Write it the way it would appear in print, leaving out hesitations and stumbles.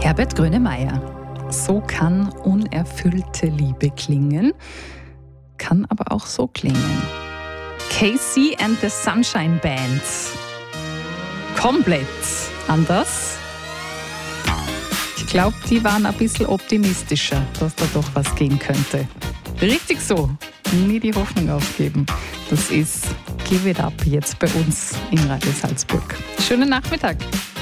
Herbert Grönemeyer. So kann unerfüllte Liebe klingen, kann aber auch so klingen. Casey and the Sunshine Band. Komplett anders. Ich glaube, die waren ein bisschen optimistischer, dass da doch was gehen könnte. Richtig so. Nie die Hoffnung aufgeben. Das ist Give It Up jetzt bei uns in Radio Salzburg. Schönen Nachmittag.